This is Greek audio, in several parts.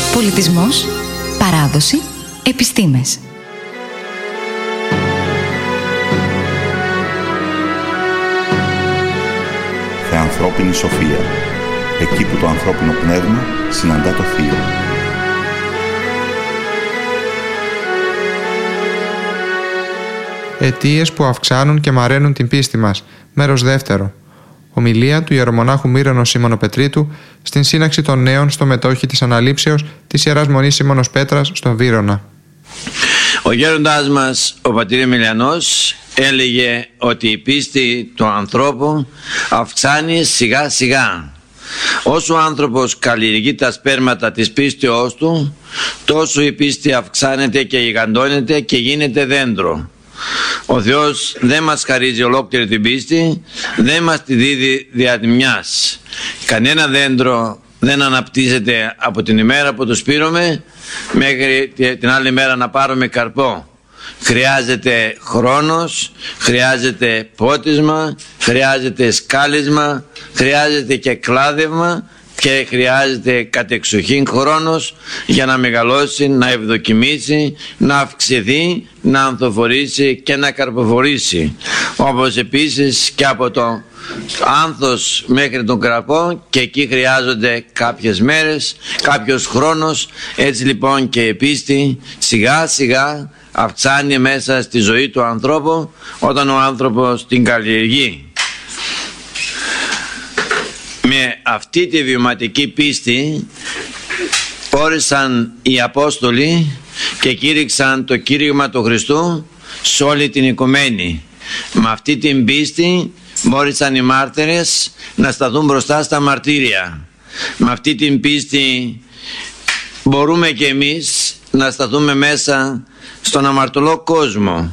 Πολιτισμός, παράδοση, επιστήμες. Θεανθρώπινη σοφία. Εκεί που το ανθρώπινο πνεύμα συναντά το θείο. Αιτίες που αυξάνουν και μαραίνουν την πίστη μας. Μέρος δεύτερο. Ομιλία του ιερομονάχου Μύρονος Σιμωνοπετρίτου στην σύναξη των νέων στο μετόχι της Αναλήψεως της Ιεράς Μονής Σίμωνος Πέτρας στον Βύρωνα. Ο γέροντάς μας, ο πατήρ Εμιλιανός, έλεγε ότι η πίστη του ανθρώπου αυξάνει σιγά σιγά. Όσο ο άνθρωπος καλλιεργεί τα σπέρματα της πίστεώς του, τόσο η πίστη αυξάνεται και γιγαντώνεται και γίνεται δέντρο. Ο Θεός δεν μας χαρίζει ολόκληρη την πίστη, δεν μας τη δίδει δια μιας. Κανένα δέντρο δεν αναπτύσσεται από την ημέρα που το σπείρουμε μέχρι την άλλη μέρα να πάρουμε καρπό. Χρειάζεται χρόνος, χρειάζεται πότισμα, χρειάζεται σκάλισμα, χρειάζεται και κλάδευμα και χρειάζεται κατεξοχήν χρόνος για να μεγαλώσει, να ευδοκιμήσει, να αυξηθεί, να ανθοφορήσει και να καρποφορήσει. Όπως επίσης και από το άνθος μέχρι τον καρπό, και εκεί χρειάζονται κάποιες μέρες, κάποιος χρόνος. Έτσι λοιπόν και η πίστη σιγά σιγά αυξάνει μέσα στη ζωή του ανθρώπου όταν ο άνθρωπος την καλλιεργεί. Με αυτή τη βιωματική πίστη όρισαν οι Απόστολοι και κήρυξαν το κήρυγμα του Χριστού σε όλη την οικουμένη. Με αυτή την πίστη μπόρεσαν οι μάρτυρες να σταθούν μπροστά στα μαρτύρια. Με αυτή την πίστη μπορούμε και εμείς να σταθούμε μέσα στον αμαρτωλό κόσμο.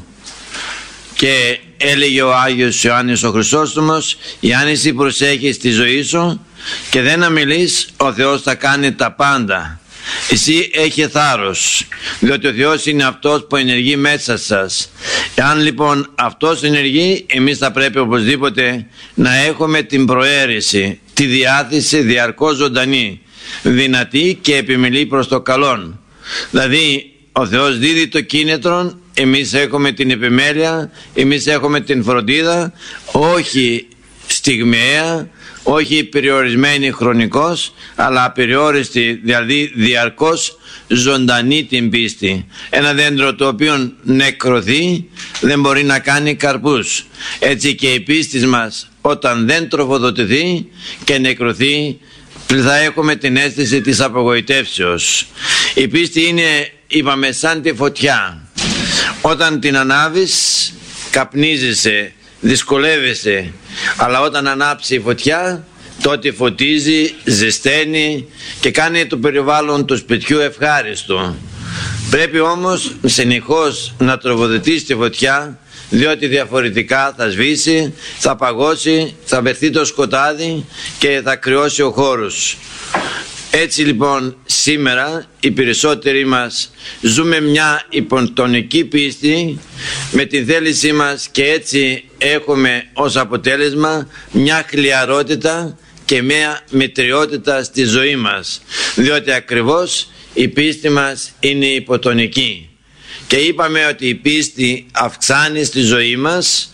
Και έλεγε ο Άγιος Ιωάννης ο Χρυσόστομος, «Ιάννη, εσύ προσέχεις τη ζωή σου και δεν αμιλείς, ο Θεός θα κάνει τα πάντα. Εσύ έχει θάρρος, διότι ο Θεός είναι αυτός που ενεργεί μέσα σας. Εάν λοιπόν αυτός ενεργεί, εμείς θα πρέπει οπωσδήποτε να έχουμε την προαίρεση, τη διάθεση διαρκώς ζωντανή, δυνατή και επιμελή προς το καλόν». Δηλαδή ο Θεός δίδει το κίνητρο, εμείς έχουμε την επιμέλεια, εμείς έχουμε την φροντίδα, όχι στιγμιαία, όχι περιορισμένη χρονικώς, αλλά απεριόριστη, δηλαδή διαρκώς ζωντανή την πίστη. Ένα δέντρο το οποίο νεκρωθεί δεν μπορεί να κάνει καρπούς. Έτσι και η πίστη μας όταν δεν τροφοδοτηθεί και νεκρωθεί, θα έχουμε την αίσθηση της απογοητεύσεως. Η πίστη είναι, είπαμε, σαν τη φωτιά. Όταν την ανάβεις καπνίζεσαι, δυσκολεύεσαι, αλλά όταν ανάψει η φωτιά τότε φωτίζει, ζεσταίνει και κάνει το περιβάλλον του σπιτιού ευχάριστο. Πρέπει όμως συνεχώς να τροφοδοτείς τη φωτιά, διότι διαφορετικά θα σβήσει, θα παγώσει, θα βερθεί το σκοτάδι και θα κρυώσει ο χώρος. Έτσι λοιπόν σήμερα οι περισσότεροι μας ζούμε μια υποτονική πίστη με τη θέλησή μας και έτσι έχουμε ως αποτέλεσμα μια χλιαρότητα και μια μετριότητα στη ζωή μας, διότι ακριβώς η πίστη μας είναι υποτονική. Και είπαμε ότι η πίστη αυξάνει στη ζωή μας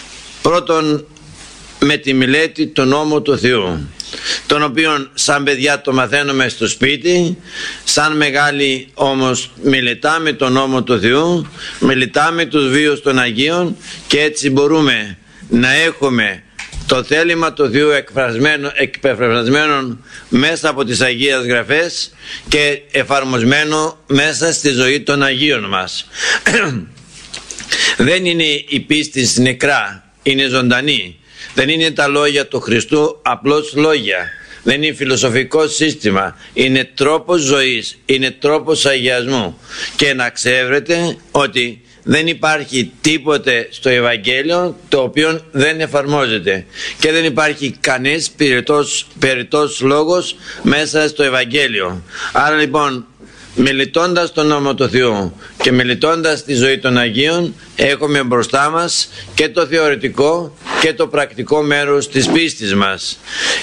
πρώτον με τη μελέτη του νόμου του Θεού, τον οποίον σαν παιδιά το μαθαίνουμε στο σπίτι, σαν μεγάλοι όμως μελετάμε τον νόμο του Θεού, μελετάμε τους βίους των Αγίων και έτσι μπορούμε να έχουμε το θέλημα του Θεού εκπεφρασμένο μέσα από τις Αγίες Γραφές και εφαρμοσμένο μέσα στη ζωή των Αγίων μας. Δεν είναι η πίστη νεκρά, είναι ζωντανή. Δεν είναι τα λόγια του Χριστού απλώς λόγια. Δεν είναι φιλοσοφικό σύστημα. Είναι τρόπος ζωής, είναι τρόπος αγιασμού. Και να ξέρετε ότι δεν υπάρχει τίποτε στο Ευαγγέλιο το οποίο δεν εφαρμόζεται. Και δεν υπάρχει κανείς περιττός λόγος μέσα στο Ευαγγέλιο. Άρα λοιπόν μελετώντας τον νόμο του Θεού και μελετώντας τη ζωή των Αγίων, έχουμε μπροστά μας και το θεωρητικό και το πρακτικό μέρος της πίστης μας.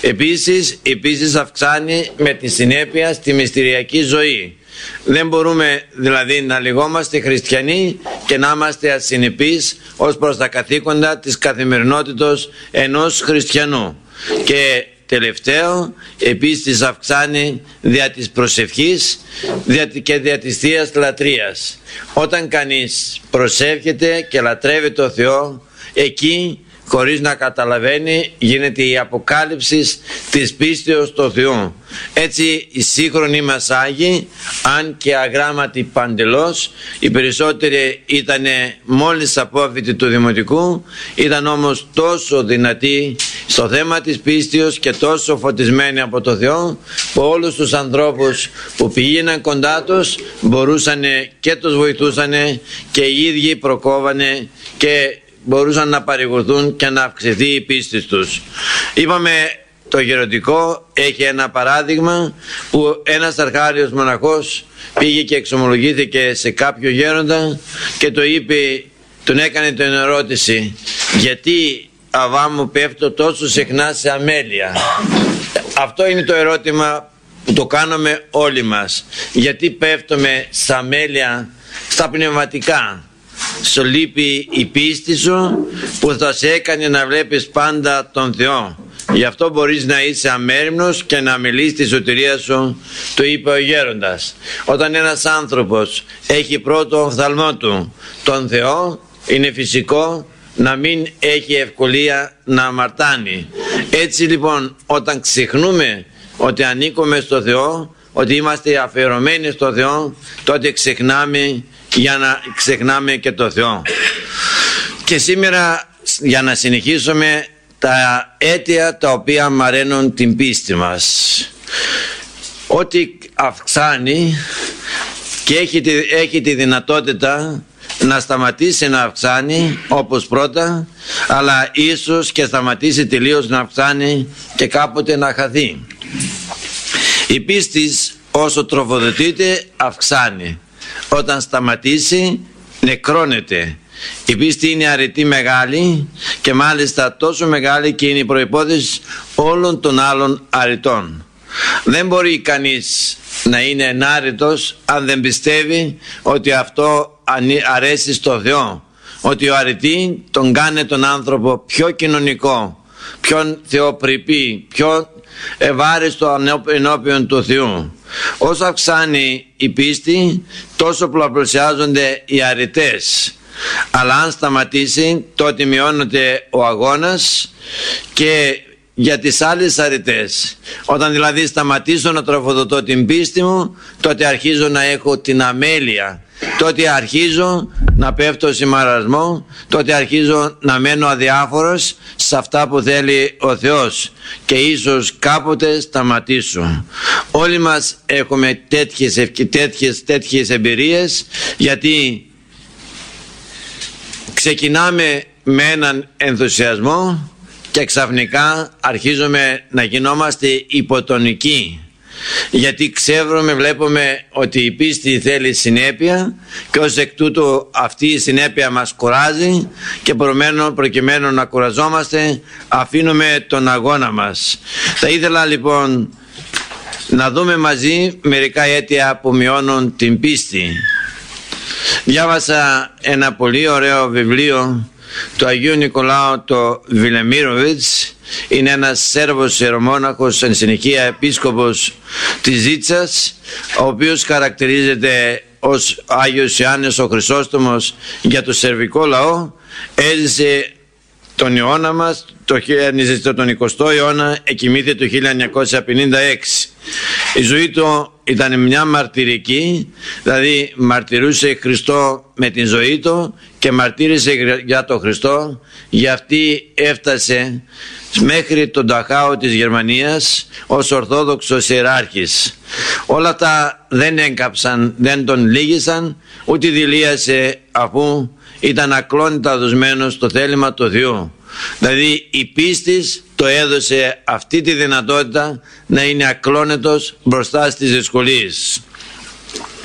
Επίσης αυξάνει με τη συνέπεια στη μυστηριακή ζωή. Δεν μπορούμε δηλαδή να λεγόμαστε χριστιανοί και να είμαστε ασυνεπείς ως προς τα καθήκοντα της καθημερινότητος ενός χριστιανού. Και τελευταίο, επίσης αυξάνει δια της προσευχής και δια της Θείας λατρείας. Όταν κανείς προσεύχεται και λατρεύει το Θεό, εκεί χωρίς να καταλαβαίνει γίνεται η αποκάλυψη της πίστεως στο Θεό. Έτσι οι σύγχρονοι μας Άγιοι, αν και αγράμματοι παντελώς, οι περισσότεροι ήταν μόλις απόφοιτοι του Δημοτικού, ήταν όμως τόσο δυνατοί στο θέμα της πίστεως και τόσο φωτισμένοι από το Θεό, που όλους τους ανθρώπους που πήγαιναν κοντά τους μπορούσαν και τους βοηθούσαν και οι ίδιοι προκόβανε και μπορούσαν να παρηγορθούν και να αυξηθεί η πίστη τους. Είπαμε, το γεροντικό έχει ένα παράδειγμα που ένας αρχάριος μοναχός πήγε και εξομολογήθηκε σε κάποιο γέροντα και το είπε, τον έκανε την ερώτηση, γιατί αβά μου πέφτω τόσο συχνά σε αμέλεια? Αυτό είναι το ερώτημα που το κάνουμε όλοι μας. Γιατί πέφτουμε σε αμέλεια στα πνευματικά? Σου λείπει η πίστη σου που θα σε έκανε να βλέπεις πάντα τον Θεό. Γι' αυτό μπορείς να είσαι αμέριμνος και να μιλείς τη σωτηρία σου, το είπε ο γέροντας. Όταν ένας άνθρωπος έχει πρώτο οφθαλμό του τον Θεό, είναι φυσικό να μην έχει ευκολία να αμαρτάνει. Έτσι λοιπόν, όταν ξεχνούμε ότι ανήκουμε στο Θεό, ότι είμαστε αφιερωμένοι στο Θεό, τότε ξεχνάμε και το Θεό. Και σήμερα, για να συνεχίσουμε, τα αίτια τα οποία μαραίνουν την πίστη μας. Ό,τι αυξάνει και έχει τη δυνατότητα να σταματήσει να αυξάνει, όπως πρώτα, αλλά ίσως και σταματήσει τελείως να αυξάνει και κάποτε να χαθεί. Η πίστη όσο τροφοδοτείται αυξάνει. Όταν σταματήσει νεκρώνεται. Η πίστη είναι αρετή μεγάλη και μάλιστα τόσο μεγάλη και είναι η προϋπόθεση όλων των άλλων αρετών. Δεν μπορεί κανείς να είναι ενάρετος αν δεν πιστεύει ότι αυτό αρέσει στο Θεό, ότι ο αρετή τον κάνει τον άνθρωπο πιο κοινωνικό, πιο θεοπρεπή, πιο ευάρεστο ενώπιον του Θεού. Όσο αυξάνει η πίστη, τόσο πολλαπλασιάζονται οι αρετές. Αλλά αν σταματήσει, τότε μειώνεται ο αγώνας και για τις άλλες αρετές. Όταν δηλαδή σταματήσω να τροφοδοτώ την πίστη μου, τότε αρχίζω να έχω την αμέλεια. Τότε αρχίζω να πέφτω σε μαρασμό, τότε αρχίζω να μένω αδιάφορος σε αυτά που θέλει ο Θεός και ίσως κάποτε σταματήσω. Όλοι μας έχουμε τέτοιες εμπειρίες, γιατί ξεκινάμε με έναν ενθουσιασμό και ξαφνικά αρχίζουμε να γινόμαστε υποτονικοί, γιατί βλέπουμε ότι η πίστη θέλει συνέπεια και ως εκ τούτου αυτή η συνέπεια μας κουράζει και προκειμένου να κουραζόμαστε αφήνουμε τον αγώνα μας. Θα ήθελα λοιπόν να δούμε μαζί μερικά αίτια που μειώνουν την πίστη. Διάβασα ένα πολύ ωραίο βιβλίο του Αγίου Νικολάου το Βιλεμίροβιτς. Είναι ένας Σέρβος ιερομόναχος, εν συνεχεία επίσκοπος της Ζήτσας, ο οποίος χαρακτηρίζεται ως Άγιος Ιωάννης ο Χρυσόστομος για το σερβικό λαό. Έζησε τον αιώνα μας, τον 20ο αιώνα, εκοιμήθη το 1956. Η ζωή του ήταν μια μαρτυρική, δηλαδή μαρτυρούσε Χριστό με την ζωή του και μαρτύρησε για τον Χριστό. Γι' αυτή έφτασε μέχρι τον Νταχάο της Γερμανίας ως Ορθόδοξος ιεράρχης. Όλα τα δεν έγκαψαν, δεν τον λύγησαν, ούτε δηλίασε, αφού ήταν ακλόνητα δοσμένος στο θέλημα του Θεού. Δηλαδή η πίστη το έδωσε αυτή τη δυνατότητα να είναι ακλόνητος μπροστά στις δυσκολίες.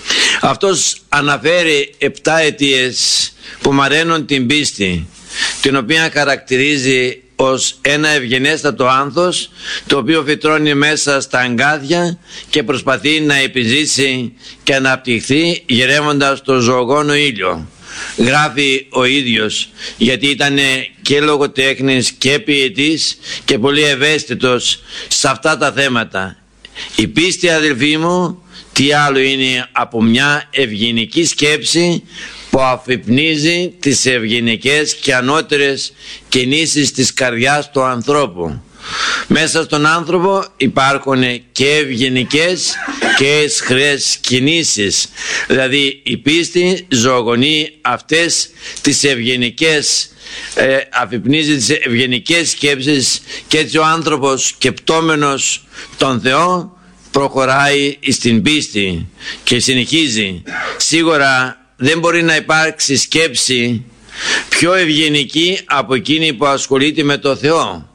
Αυτός αναφέρει 7 αιτίες που μαραίνουν την πίστη, την οποία χαρακτηρίζει ως ένα ευγενέστατο άνθος, το οποίο φυτρώνει μέσα στα αγκάθια και προσπαθεί να επιζήσει και να αναπτυχθεί γυρεύοντας το ζωογόνο ήλιο. Γράφει ο ίδιος, γιατί ήταν και λογοτέχνης και ποιητής και πολύ ευαίσθητος σε αυτά τα θέματα. Η πίστη, αδελφοί μου, τι άλλο είναι από μια ευγενική σκέψη που αφυπνίζει τις ευγενικές και ανώτερες κινήσεις της καρδιάς του ανθρώπου. Μέσα στον άνθρωπο υπάρχουν και ευγενικές και αισχρές κινήσεις. Δηλαδή η πίστη ζωογονεί αυτές τις ευγενικές, αφυπνίζει τις ευγενικές σκέψεις, και έτσι ο άνθρωπος, σκεπτόμενος τον Θεό, προχωράει στην πίστη και συνεχίζει. Σίγουρα δεν μπορεί να υπάρξει σκέψη πιο ευγενική από εκείνη που ασχολείται με το Θεό.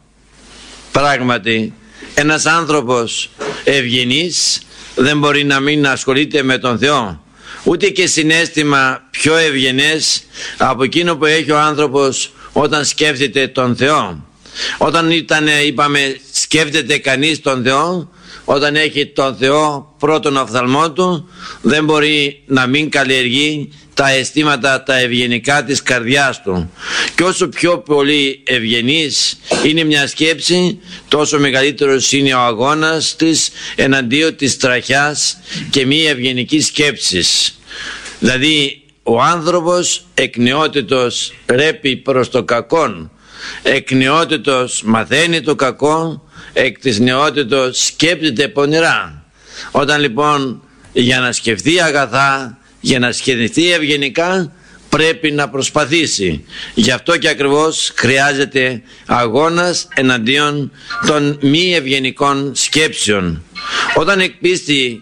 Πράγματι, ένας άνθρωπος ευγενής δεν μπορεί να μην ασχολείται με τον Θεό. Ούτε και συναίσθημα πιο ευγενές από εκείνο που έχει ο άνθρωπος όταν σκέφτεται τον Θεό. Όταν είπαμε σκέφτεται κανείς τον Θεό, όταν έχει τον Θεό πρώτον οφθαλμό του, δεν μπορεί να μην καλλιεργεί τα αισθήματα τα ευγενικά της καρδιάς του. Και όσο πιο πολύ ευγενής είναι μια σκέψη, τόσο μεγαλύτερος είναι ο αγώνας της εναντίον της τραχιάς και μη ευγενικής σκέψης. Δηλαδή ο άνθρωπος εκ νεότητος ρέπει προς το κακόν, εκ νεότητος μαθαίνει το κακό, εκ της νεότητος σκέπτεται πονηρά. Όταν λοιπόν για να σκεφτεί αγαθά, για να σκεφτεί ευγενικά, πρέπει να προσπαθήσει. Γι' αυτό και ακριβώς χρειάζεται αγώνας εναντίον των μη ευγενικών σκέψεων. Όταν εκ πίστη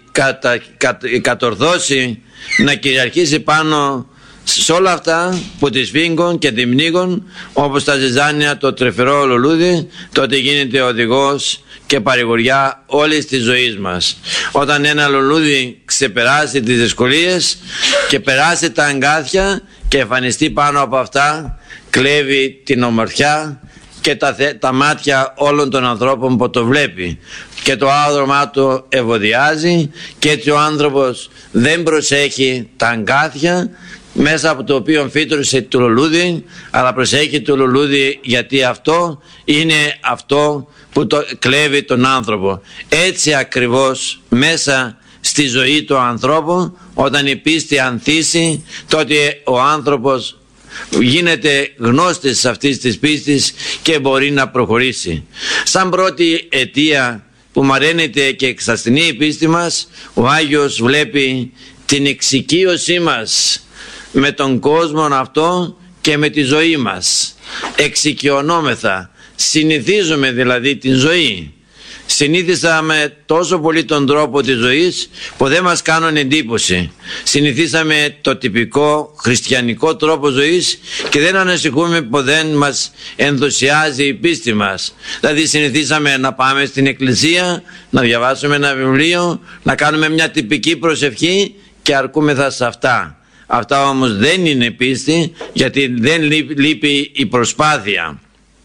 κατορθώσει να κυριαρχήσει πάνω σε όλα αυτά που τη σφίγγουν και τη πνίγουν, όπως τα ζυζάνια, το τρυφερό λουλούδι, τότε γίνεται οδηγός και παρηγοριά όλης της ζωής μας. Όταν ένα λουλούδι ξεπεράσει τις δυσκολίες και περάσει τα αγκάθια και εμφανιστεί πάνω από αυτά, κλέβει την ομορφιά και τα μάτια όλων των ανθρώπων που το βλέπει, και το άδρωμά του ευωδιάζει, και έτσι ο άνθρωπος δεν προσέχει τα αγκάθια μέσα από το οποίο φύτρωσε το λουλούδι, αλλά προσέχει το λουλούδι, γιατί αυτό είναι αυτό που κλέβει τον άνθρωπο. Έτσι ακριβώς μέσα στη ζωή του ανθρώπου, όταν η πίστη ανθίσει, τότε ο άνθρωπος γίνεται γνώστης αυτής της πίστης και μπορεί να προχωρήσει. Σαν πρώτη αιτία που μαραίνεται και εξασθενεί η πίστη μας, ο Άγιος βλέπει την εξοικείωσή μας με τον κόσμο αυτό και με τη ζωή μας. Εξοικειωνόμεθα, συνηθίζουμε δηλαδή την ζωή. Συνήθισαμε τόσο πολύ τον τρόπο της ζωής που δεν μας κάνουν εντύπωση. Συνηθίσαμε το τυπικό χριστιανικό τρόπο ζωής και δεν ανησυχούμε που δεν μας ενθουσιάζει η πίστη μας. Δηλαδή συνηθίσαμε να πάμε στην εκκλησία, να διαβάσουμε ένα βιβλίο, να κάνουμε μια τυπική προσευχή και αρκούμεθα σε αυτά. Αυτά όμως δεν είναι πίστη, γιατί δεν λείπει η προσπάθεια.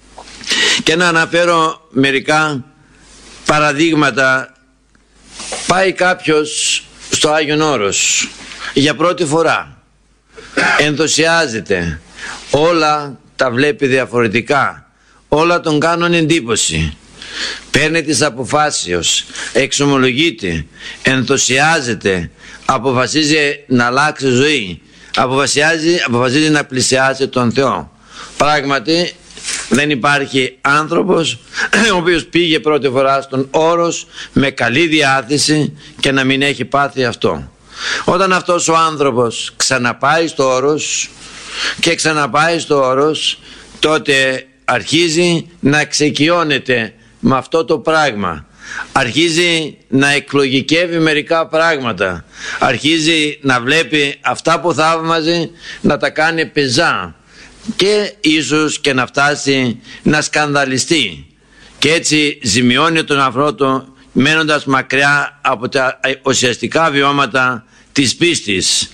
Και να αναφέρω μερικά παραδείγματα. Πάει κάποιος στο Άγιον Όρος για πρώτη φορά, ενθουσιάζεται, όλα τα βλέπει διαφορετικά, όλα τον κάνουν εντύπωση, παίρνει τις αποφάσεις, εξομολογείται, ενθουσιάζεται, αποφασίζει να αλλάξει ζωή, αποφασίζει να πλησιάσει τον Θεό. Πράγματι δεν υπάρχει άνθρωπος ο οποίος πήγε πρώτη φορά στον Όρος με καλή διάθεση και να μην έχει πάθει αυτό. Όταν αυτός ο άνθρωπος ξαναπάει στο Όρος και ξαναπάει στο Όρος, τότε αρχίζει να εξοικειώνεται με αυτό το πράγμα. Αρχίζει να εκλογικεύει μερικά πράγματα, αρχίζει να βλέπει αυτά που θαύμαζε να τα κάνει πεζά και ίσως και να φτάσει να σκανδαλιστεί, και έτσι ζημιώνει τον εαυτό του μένοντας μακριά από τα ουσιαστικά βιώματα της πίστης.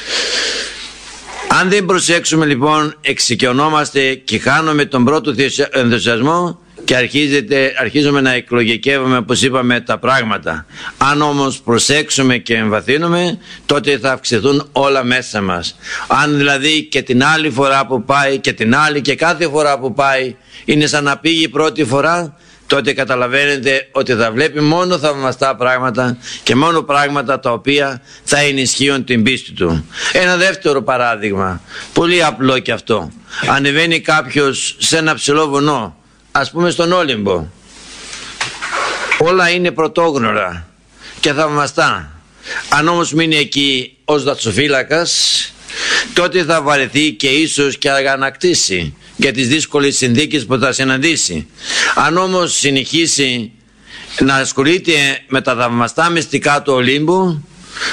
Αν δεν προσέξουμε λοιπόν, εξοικειωνόμαστε και χάνουμε τον πρώτο ενθουσιασμό και αρχίζουμε να εκλογικεύουμε, όπως είπαμε, τα πράγματα. Αν όμως προσέξουμε και εμβαθύνουμε, τότε θα αυξηθούν όλα μέσα μας. Αν δηλαδή και την άλλη φορά που πάει και την άλλη και κάθε φορά που πάει είναι σαν να πήγε η πρώτη φορά, τότε καταλαβαίνετε ότι θα βλέπει μόνο θαυμαστά πράγματα και μόνο πράγματα τα οποία θα ενισχύουν την πίστη του. Ένα δεύτερο παράδειγμα, πολύ απλό και αυτό. Ανεβαίνει κάποιος σε ένα ψηλό βουνό, ας πούμε στον Όλυμπο. Όλα είναι πρωτόγνωρα και θαυμαστά. Αν όμως μείνει εκεί ως δασοφύλακας, τότε θα βαρεθεί και ίσως και αγανακτήσει για τις δύσκολες συνθήκες που θα συναντήσει. Αν όμως συνεχίσει να ασχολείται με τα θαυμαστά μυστικά του Ολύμπου,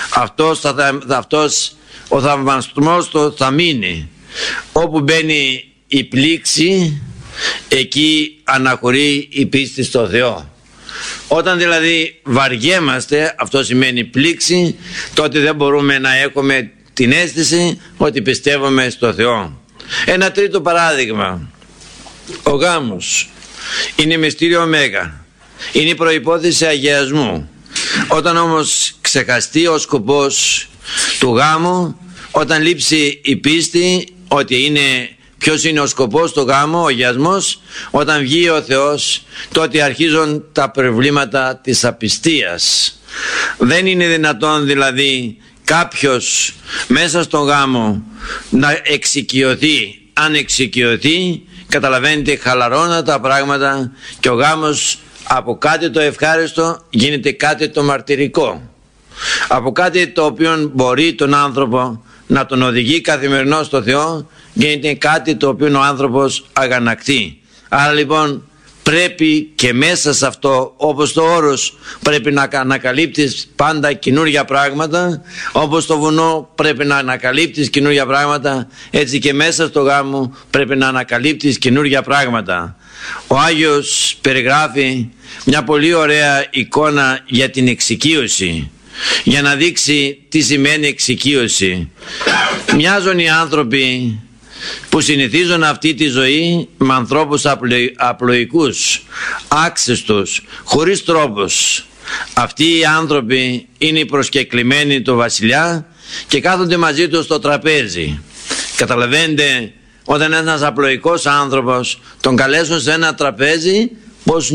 ο θαυμασμός του θα μείνει. Όπου μπαίνει η πλήξη, εκεί αναχωρεί η πίστη στο Θεό. Όταν δηλαδή βαριέμαστε, αυτό σημαίνει πλήξη, τότε δεν μπορούμε να έχουμε την αίσθηση ότι πιστεύουμε στο Θεό. Ένα τρίτο παράδειγμα. Ο γάμος είναι μυστήριο μέγα. Είναι η προϋπόθεση αγιασμού. Όταν όμως ξεχαστεί ο σκοπός του γάμου, όταν λείψει η πίστη ότι ποιος είναι ο σκοπός του γάμου, ο αγιασμός, όταν βγει ο Θεός, τότε αρχίζουν τα προβλήματα της απιστίας. Δεν είναι δυνατόν δηλαδή κάποιος μέσα στον γάμο να εξοικειωθεί. Αν εξοικειωθεί, καταλαβαίνετε, χαλαρώνουν τα πράγματα και ο γάμος από κάτι το ευχάριστο γίνεται κάτι το μαρτυρικό. Από κάτι το οποίο μπορεί τον άνθρωπο να τον οδηγεί καθημερινώς στο Θεό, γίνεται κάτι το οποίο ο άνθρωπος αγανακτεί. Άρα λοιπόν πρέπει και μέσα σε αυτό, όπως το όρος πρέπει να ανακαλύπτεις πάντα καινούργια πράγματα, όπως το βουνό πρέπει να ανακαλύπτεις καινούργια πράγματα, έτσι και μέσα στο γάμο πρέπει να ανακαλύπτεις καινούργια πράγματα. Ο Άγιος περιγράφει μια πολύ ωραία εικόνα για την εξοικείωση, για να δείξει τι σημαίνει εξοικείωση. Μοιάζουν οι άνθρωποι που συνηθίζουν αυτή τη ζωή με ανθρώπους απλοϊκούς, άξιστους, χωρίς τρόπους. Αυτοί οι άνθρωποι είναι οι προσκεκλημένοι του βασιλιά και κάθονται μαζί του στο τραπέζι. Καταλαβαίνετε, όταν ένας απλοϊκός άνθρωπος τον καλέσουν σε ένα τραπέζι, πώς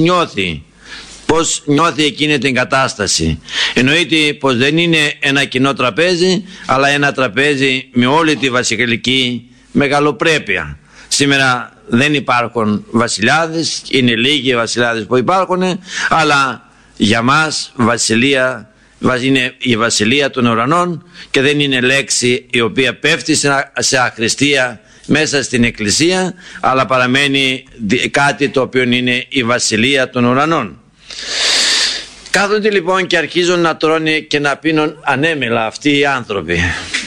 νιώθει εκείνη την κατάσταση. Εννοείται πως δεν είναι ένα κοινό τραπέζι, αλλά ένα τραπέζι με όλη τη βασιλική μεγαλοπρέπεια. Σήμερα δεν υπάρχουν βασιλιάδες, είναι λίγοι οι βασιλιάδες που υπάρχουν, αλλά για μας βασιλεία είναι η βασιλεία των ουρανών και δεν είναι λέξη η οποία πέφτει σε αχρηστία μέσα στην εκκλησία, αλλά παραμένει κάτι το οποίο είναι η βασιλεία των ουρανών. Κάθονται λοιπόν και αρχίζουν να τρώνε και να πίνουν ανέμελα αυτοί οι άνθρωποι.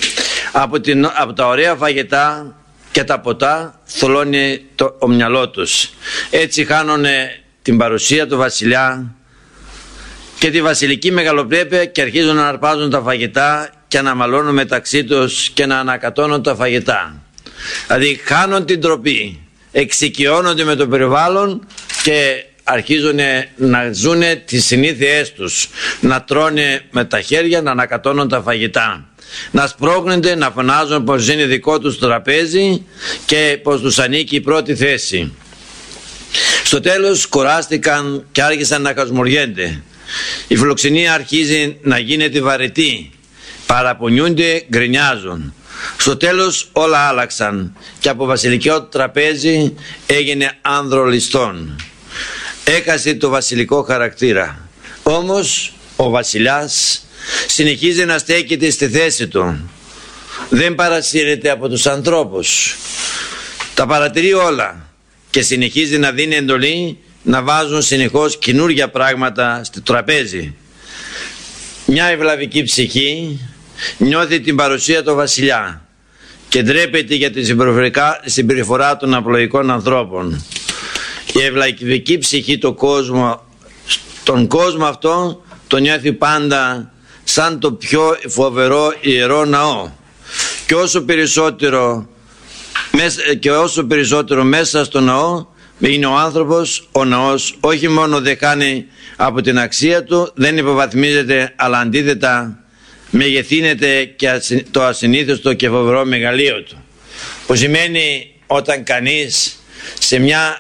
Από τα ωραία φαγητά και τα ποτά θολώνει το μυαλό τους. Έτσι χάνουν την παρουσία του βασιλιά και τη βασιλική μεγαλοπρέπεια και αρχίζουν να αρπάζουν τα φαγητά και να μαλώνουν μεταξύ τους και να ανακατώνουν τα φαγητά. Δηλαδή χάνουν την τροπή, εξοικειώνονται με το περιβάλλον και αρχίζουν να ζουν τις συνήθειές τους, να τρώνε με τα χέρια, να ανακατώνουν τα φαγητά, να σπρώχνονται, να φωνάζουν πως είναι δικό τους τραπέζι και πως τους ανήκει η πρώτη θέση. Στο τέλος κουράστηκαν και άρχισαν να χασμουριένται. Η φιλοξενία αρχίζει να γίνεται βαρετή, παραπονιούνται, γκρινιάζουν. Στο τέλος όλα άλλαξαν και από βασιλικό τραπέζι έγινε άνδρο ληστών. Έκασε το βασιλικό χαρακτήρα. Όμως ο βασιλιάς συνεχίζει να στέκεται στη θέση του. Δεν παρασύρεται από τους ανθρώπους. Τα παρατηρεί όλα και συνεχίζει να δίνει εντολή να βάζουν συνεχώς καινούργια πράγματα στο τραπέζι. Μια ευλαβική ψυχή νιώθει την παρουσία του βασιλιά και ντρέπεται για τη συμπεριφορά των απλοϊκών ανθρώπων. Η ευλαβική ψυχή του κόσμου Τον κόσμο αυτό τον νιώθει πάντα σαν το πιο φοβερό ιερό ναό. Και όσο περισσότερο μέσα στο ναό είναι ο άνθρωπος, ο ναός όχι μόνο δεν χάνει από την αξία του, δεν υποβαθμίζεται, αλλά αντίθετα μεγεθύνεται και το ασυνήθιστο και φοβερό μεγαλείο του. Που σημαίνει όταν κανείς σε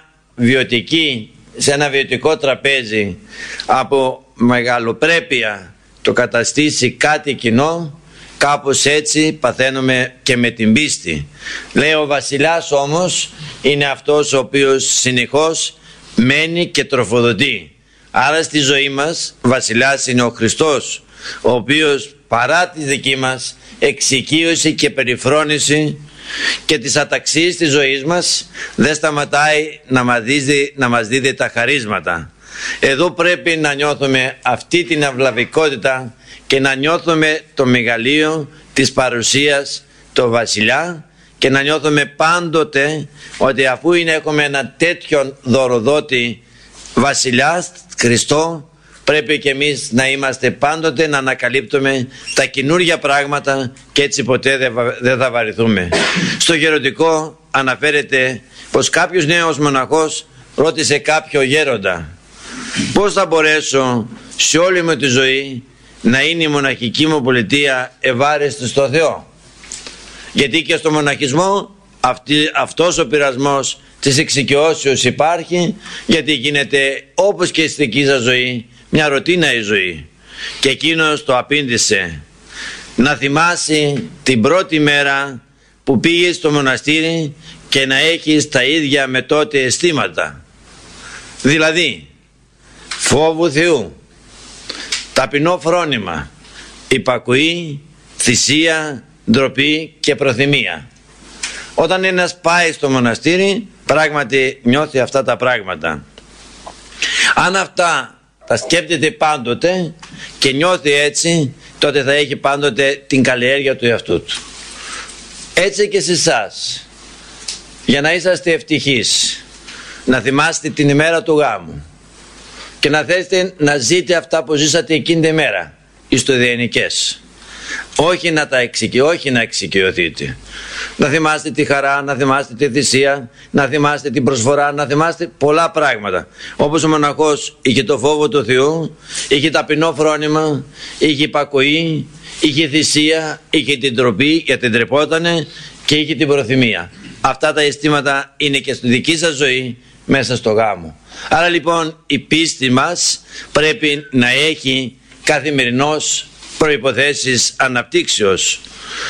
ένα βιωτικό τραπέζι από μεγαλοπρέπεια το καταστήσει κάτι κοινό, κάπως έτσι παθαίνουμε και με την πίστη. Λέει ο βασιλιάς όμως είναι αυτός ο οποίος συνεχώς μένει και τροφοδοτεί. Άρα στη ζωή μας βασιλιάς είναι ο Χριστός, ο οποίος παρά τη δική μας εξοικείωση και περιφρόνηση και τις αταξίες της ζωής μας δεν σταματάει να μας δίδει τα χαρίσματα. Εδώ πρέπει να νιώθουμε αυτή την αυλαβικότητα και να νιώθουμε το μεγαλείο της παρουσίας του βασιλιά και να νιώθουμε πάντοτε ότι αφού έχουμε ένα τέτοιον δωροδότη βασιλιά Χριστό, πρέπει και εμείς να είμαστε πάντοτε να ανακαλύπτουμε τα καινούργια πράγματα και έτσι ποτέ δεν θα βαρηθούμε. Στο γεροντικό αναφέρεται πως κάποιος νέος μοναχός ρώτησε κάποιο γέροντα: πώς θα μπορέσω σε όλη μου τη ζωή να είναι η μοναχική μου πολιτεία ευάρεστη στο Θεό? Γιατί και στο μοναχισμό αυτός ο πειρασμός της εξοικειώσεως υπάρχει, γιατί γίνεται όπως και στη δική σας ζωή μια ρωτίνα η ζωή. Και εκείνος το απήντησε: να θυμάσαι την πρώτη μέρα που πήγες στο μοναστήρι και να έχεις τα ίδια με τότε αισθήματα, δηλαδή φόβου Θεού, ταπεινό φρόνημα, υπακοή, θυσία, ντροπή και προθυμία. Όταν ένας πάει στο μοναστήρι πράγματι νιώθει αυτά τα πράγματα. Αν αυτά τα σκέπτεται πάντοτε και νιώθει έτσι, τότε θα έχει πάντοτε την καλλιέργεια του εαυτού του. Έτσι και σε εσάς, για να είσαστε ευτυχείς, να θυμάστε την ημέρα του γάμου και να θέλετε να ζείτε αυτά που ζήσατε εκείνη τη μέρα, ιστοδιαινικές. Όχι να εξοικειωθείτε. Να θυμάστε τη χαρά, να θυμάστε τη θυσία, να θυμάστε την προσφορά, να θυμάστε πολλά πράγματα. Όπως ο μοναχός είχε το φόβο του Θεού, είχε ταπεινό φρόνημα, είχε υπακοή, είχε θυσία, είχε την ντροπή γιατί ντρεπότανε και είχε την προθυμία. Αυτά τα αισθήματα είναι και στη δική σας ζωή μέσα στο γάμο. Άρα λοιπόν η πίστη μας πρέπει να έχει καθημερινώς προϋποθέσεις αναπτύξεως.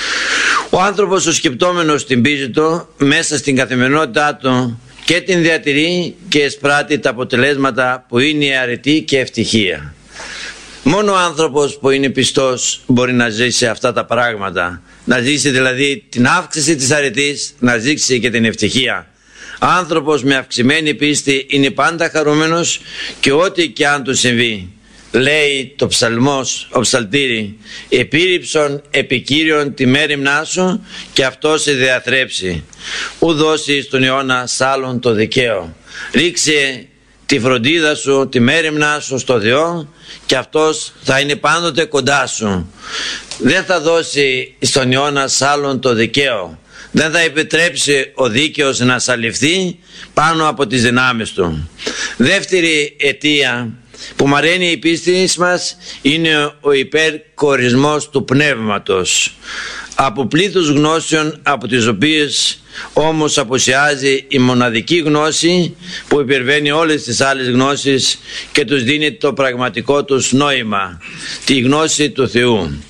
Ο άνθρωπος ο σκεπτόμενος την πίστη του μέσα στην καθημερινότητά του και την διατηρεί και εισπράττει τα αποτελέσματα που είναι η αρετή και ευτυχία. Μόνο ο άνθρωπος που είναι πιστός μπορεί να ζήσει αυτά τα πράγματα, να ζήσει δηλαδή την αύξηση της αρετής, να ζήσει και την ευτυχία. Άνθρωπος με αυξημένη πίστη είναι πάντα χαρούμενος και ό,τι και αν του συμβεί. Λέει το ψαλμός, ο ψαλτήρι: επίρρηψον επικύριον τη μέριμνά σου και αυτό σε διαθρέψει. Ου δώσει στον αιώνα σ' άλλον το δικαίο. Ρίξε τη φροντίδα σου, τη μέριμνά σου στο Θεό και αυτός θα είναι πάντοτε κοντά σου. Δεν θα δώσει στον αιώνα σ' άλλον το δικαίο. Δεν θα επιτρέψει ο δίκαιος να σαλιφθεί πάνω από τις δυνάμεις του. Δεύτερη αιτία που μαραίνει η πίστη μας είναι ο υπερκορισμός του πνεύματος. Από πλήθους γνώσεων, από τις οποίες όμως απουσιάζει η μοναδική γνώση που υπερβαίνει όλες τις άλλες γνώσεις και τους δίνει το πραγματικό τους νόημα, τη γνώση του Θεού.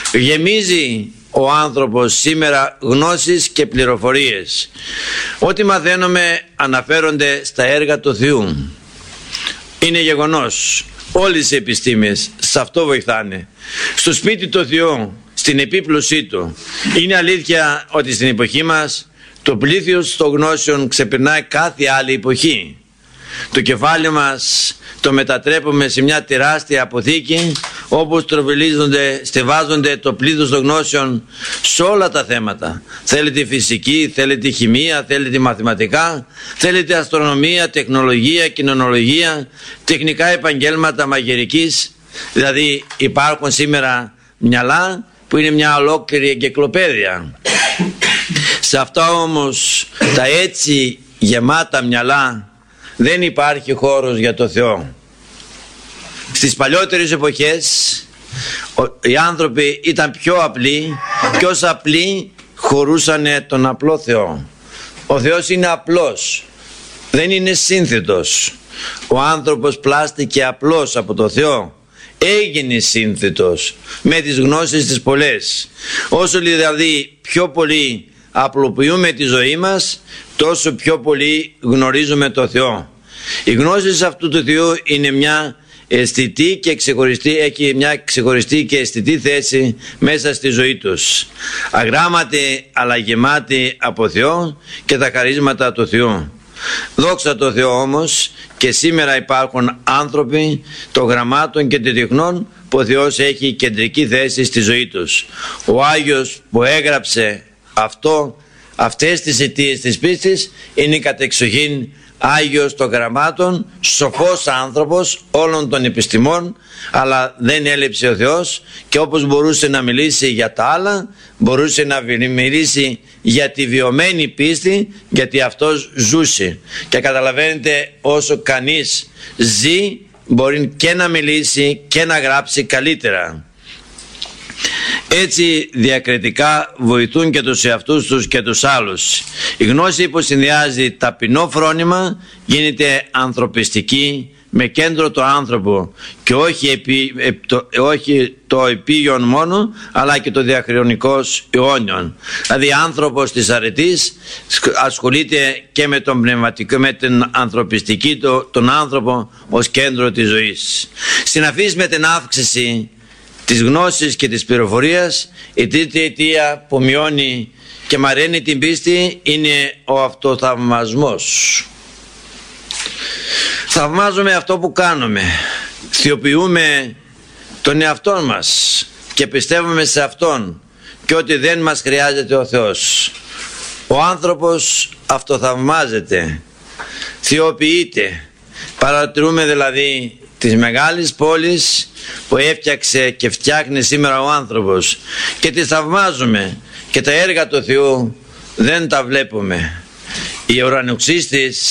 Γεμίζει ο άνθρωπος σήμερα γνώσεις και πληροφορίες. Ό,τι μαθαίνουμε αναφέρονται στα έργα του Θεού. Είναι γεγονός. Όλες οι επιστήμες σε αυτό βοηθάνε. Στο σπίτι του Θεού, στην επίπλωσή του. Είναι αλήθεια ότι στην εποχή μας το πλήθος των γνώσεων ξεπερνάει κάθε άλλη εποχή. Το κεφάλι μας το μετατρέπουμε σε μια τεράστια αποθήκη όπου στεβάζονται το πλήθος των γνώσεων σε όλα τα θέματα. Θέλετε φυσική, θέλετε χημεία, θέλετε μαθηματικά, θέλετε αστρονομία, τεχνολογία, κοινωνιολογία, τεχνικά επαγγέλματα μαγειρικής. Δηλαδή υπάρχουν σήμερα μυαλά που είναι μια ολόκληρη εγκυκλοπαίδεια. Σε αυτά όμως τα έτσι γεμάτα μυαλά δεν υπάρχει χώρος για το Θεό. Στις παλιότερες εποχές οι άνθρωποι ήταν πιο απλοί και ως απλοί χωρούσαν τον απλό Θεό. Ο Θεός είναι απλός, δεν είναι σύνθετος. Ο άνθρωπος πλάστηκε απλός από το Θεό, έγινε σύνθετος με τις γνώσεις τις πολλές. Όσο δηλαδή πιο πολύ απλοποιούμε τη ζωή μας, τόσο πιο πολύ γνωρίζουμε το Θεό. Η γνώση αυτού του Θεού είναι μια αισθητή και ξεχωριστή, έχει μια ξεχωριστή και αισθητή θέση μέσα στη ζωή τους. Αγράμματοι αλλά γεμάτοι από Θεό και τα χαρίσματα του Θεού. Δόξα τω Θεώ όμως, και σήμερα υπάρχουν άνθρωποι των γραμμάτων και των τεχνών που ο Θεός έχει κεντρική θέση στη ζωή τους. Ο Άγιος που έγραψε αυτές τις αιτίες της πίστης είναι κατεξοχήν Άγιος των γραμμάτων, σοφός άνθρωπος όλων των επιστημών, αλλά δεν έλειψε ο Θεός και όπως μπορούσε να μιλήσει για τα άλλα, μπορούσε να μιλήσει για τη βιωμένη πίστη, γιατί αυτός ζούσε. Και καταλαβαίνετε, όσο κανείς ζει μπορεί και να μιλήσει και να γράψει καλύτερα. Έτσι διακριτικά βοηθούν και τους εαυτούς τους και τους άλλους. Η γνώση που συνδυάζει ταπεινό φρόνημα γίνεται ανθρωπιστική, με κέντρο το άνθρωπο και όχι το επίγειον μόνο, αλλά και το διαχρονικός αιώνιον. Δηλαδή άνθρωπος της αρετής ασχολείται και με τον πνευματικό, με την ανθρωπιστική, τον άνθρωπο ως κέντρο της ζωής. Συναφής με την αύξηση της γνώσης και της πληροφορίας, η τρίτη αιτία που μειώνει και μαραίνει την πίστη είναι ο αυτοθαυμασμός. Θαυμάζουμε αυτό που κάνουμε, θεοποιούμε τον εαυτό μας και πιστεύουμε σε Αυτόν και ότι δεν μας χρειάζεται ο Θεός. Ο άνθρωπος αυτοθαυμάζεται, θεοποιείται. Παρατηρούμε δηλαδή τις μεγάλες πόλεις που έφτιαξε και φτιάχνει σήμερα ο άνθρωπος και τις θαυμάζουμε, και τα έργα του Θεού δεν τα βλέπουμε. Οι ουρανοξύστες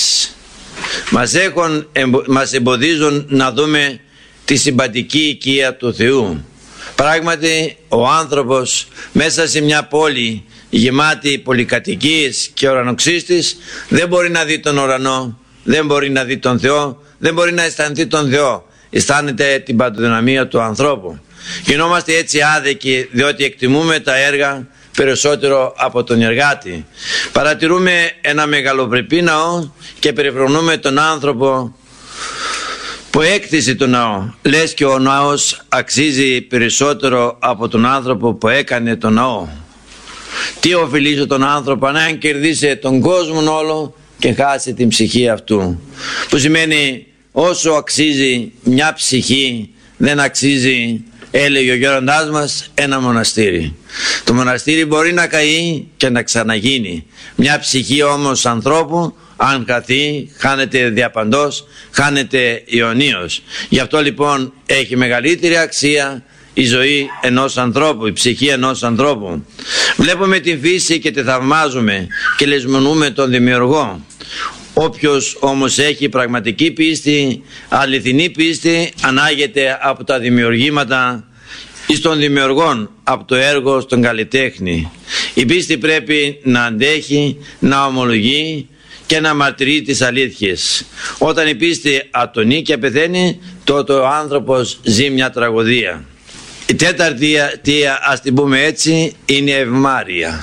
μας εμποδίζουν να δούμε τη συμπαντική οικία του Θεού. Πράγματι ο άνθρωπος μέσα σε μια πόλη γεμάτη πολυκατοικίες και ουρανοξύστες δεν μπορεί να δει τον ουρανό, δεν μπορεί να δει τον Θεό, δεν μπορεί να αισθανθεί τον Θεό. Αισθάνεται την παντοδυναμία του ανθρώπου. Γινόμαστε έτσι άδικοι διότι εκτιμούμε τα έργα περισσότερο από τον εργάτη. Παρατηρούμε ένα μεγαλοπρεπή ναό και περιφρονούμε τον άνθρωπο που έκτισε τον ναό. Λες και ο ναός αξίζει περισσότερο από τον άνθρωπο που έκανε τον ναό. Τι οφειλεί τον άνθρωπο αν κερδίσει τον κόσμο όλο και χάσει την ψυχή αυτού? Που σημαίνει όσο αξίζει μια ψυχή δεν αξίζει, έλεγε ο γέροντάς μας, ένα μοναστήρι. Το μοναστήρι μπορεί να καεί και να ξαναγίνει. Μια ψυχή όμως ανθρώπου αν χαθεί, χάνεται διαπαντός, χάνεται αιωνίως. Γι' αυτό λοιπόν έχει μεγαλύτερη αξία η ζωή ενός ανθρώπου, η ψυχή ενός ανθρώπου. Βλέπουμε την φύση και τη θαυμάζουμε και λησμονούμε τον δημιουργό. Όποιος όμως έχει πραγματική πίστη, αληθινή πίστη, ανάγεται από τα δημιουργήματα εις των δημιουργών, από το έργο στον καλλιτέχνη. Η πίστη πρέπει να αντέχει, να ομολογεί και να μαρτυρεί τις αλήθειες. Όταν η πίστη ατονεί και πεθαίνει, τότε ο άνθρωπος ζει μια τραγωδία. Η τέταρτη αιτία, ας την πούμε έτσι, είναι ευμάρεια.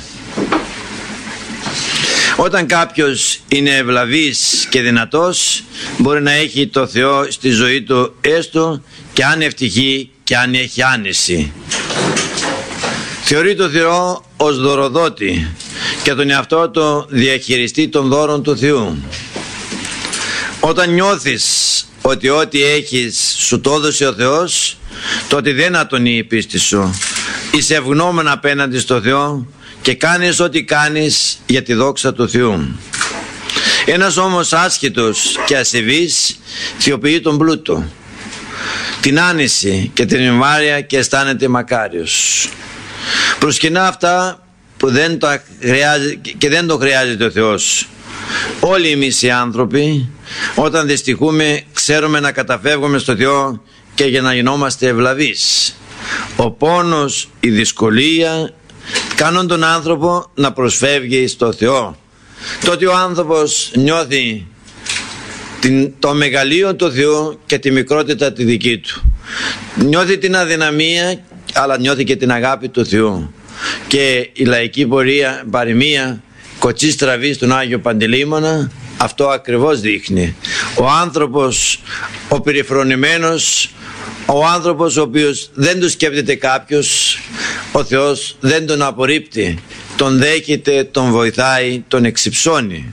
Όταν κάποιος είναι ευλαβής και δυνατός, μπορεί να έχει το Θεό στη ζωή του, έστω και αν ευτυχεί και αν έχει άνεση. Θεωρεί το Θεό ως δωροδότη και τον εαυτό του διαχειριστή των δώρων του Θεού. Όταν νιώθεις ότι ό,τι έχεις σου το έδωσε ο Θεός, τότε δεν ατονεί η πίστη σου. Είσαι ευγνώμων απέναντι στο Θεό και κάνεις ό,τι κάνεις για τη δόξα του Θεού. Ένας όμως άσχετος και ασεβής θεοποιεί τον πλούτο, την άνηση και την εμβάρεια και αισθάνεται μακάριος. Προσκυνά αυτά που δεν το χρειάζεται ο Θεός. Όλοι εμείς οι άνθρωποι, όταν δυστυχούμε, ξέρουμε να καταφεύγουμε στο Θεό και για να γινόμαστε ευλαβείς. Ο πόνος, η δυσκολία κάνουν τον άνθρωπο να προσφεύγει στο Θεό. Τότε ο άνθρωπος νιώθει το μεγαλείο του Θεού και τη μικρότητα τη δική του. Νιώθει την αδυναμία, αλλά νιώθει και την αγάπη του Θεού. Και η λαϊκή παροιμία «Κοτσί στραβή στον Άγιο Παντελεήμονα» αυτό ακριβώς δείχνει. Ο άνθρωπος, ο περιφρονημένος, ο άνθρωπος ο οποίος δεν του σκέφτεται κάποιος, ο Θεός δεν τον απορρίπτει, τον δέχεται, τον βοηθάει, τον εξυψώνει.